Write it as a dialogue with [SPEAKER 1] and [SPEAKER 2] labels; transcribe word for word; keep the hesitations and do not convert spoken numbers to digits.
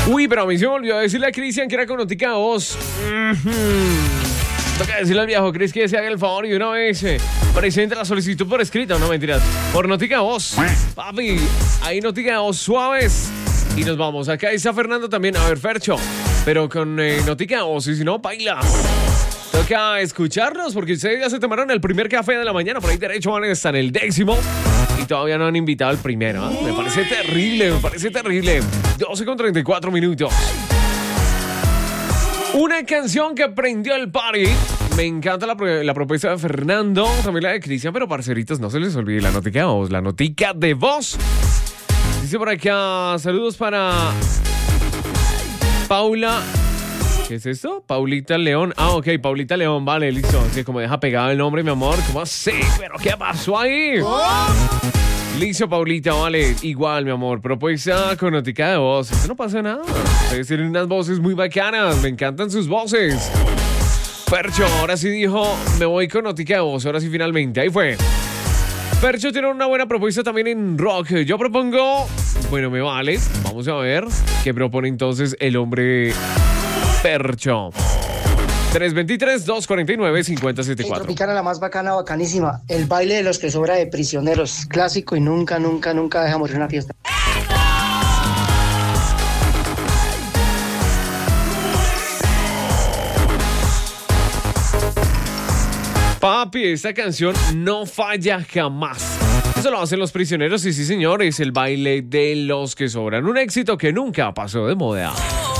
[SPEAKER 1] Uy, pero a mí se me olvidó decirle a Cristian que era con notica de voz. Mm-hmm. Toca decirle al viejo Cris que se haga el favor y una vez eh, presente la solicitud por escrito, no mentiras, por notica de voz. Papi, ahí notica de voz suaves. Y nos vamos. Acá está Fernando también. A ver, Fercho, pero con eh, notica de voz, y si no, bailas. Toca escucharnos porque ustedes ya se tomaron el primer café de la mañana. Por ahí derecho van a estar en el décimo y todavía no han invitado al primero, ¿eh? Me parece terrible, me parece terrible. doce con treinta y cuatro minutos. Una canción que prendió el party. Me encanta la, la propuesta de Fernando, también la de Cristian, pero parceritos, no se les olvide la notica de voz, la notica de voz. Dice por acá, saludos para Paula. ¿Qué es esto? Paulita León. Ah, ok, Paulita León, vale, listo. Así como deja pegado el nombre, mi amor. ¿Cómo así? ¿Pero qué pasó ahí? Oh. Listo, Paulita, vale. Igual, mi amor. Propuesta con notica de voz. Esto no pasa nada. Ustedes tienen unas voces muy bacanas. Me encantan sus voces. Percho, ahora sí dijo, me voy con notica de voz. Ahora sí, finalmente. Ahí fue. Percho tiene una buena propuesta también en rock. Yo propongo... Bueno, me vale. Vamos a ver qué propone entonces el hombre... Percho. tres dos tres, dos cuatro nueve, cinco cero siete cuatro.
[SPEAKER 2] Tropicana, la más bacana, bacanísima. El baile de los que sobra de prisioneros. Clásico y nunca, nunca, nunca deja morir una fiesta.
[SPEAKER 1] Papi, esta canción no falla jamás. Eso lo hacen los prisioneros y sí, señores, el baile de los que sobran. Un éxito que nunca pasó de moda.